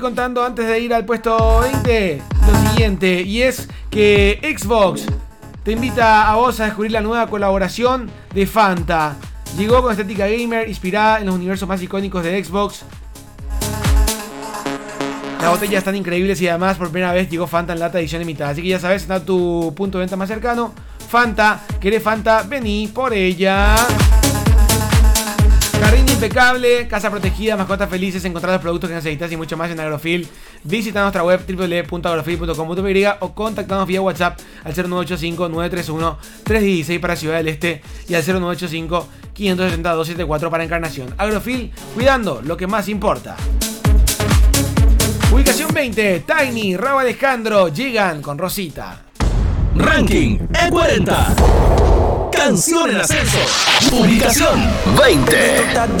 Contando antes de ir al puesto 20 lo siguiente, y es que Xbox te invita a vos a descubrir la nueva colaboración de Fanta. Llegó con estética gamer inspirada en los universos más icónicos de Xbox. Las botellas están increíbles y además por primera vez llegó Fanta en lata edición limitada. Así que ya sabes, está tu punto de venta más cercano. Fanta, ¿querés Fanta? Vení por ella. Jardín impecable, casa protegida, mascotas felices, encontrar los productos que necesitas y mucho más en Agrofil. Visita nuestra web www.agrofil.com.py o contactanos vía WhatsApp al 0985-931-316 para Ciudad del Este y al 0985-570-274 para Encarnación. Agrofil, cuidando lo que más importa. Ubicación 20, Tiny, Rauw Alejandro llegan con Rosita. Ranking E40. Canción en ascenso. Ubicación 20.